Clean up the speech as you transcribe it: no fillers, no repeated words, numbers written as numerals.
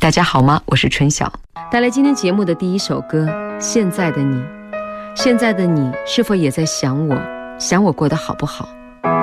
大家好吗？我是春晓，带来今天节目的第一首歌《现在的你》。现在的你是否也在想我，想我过得好不好？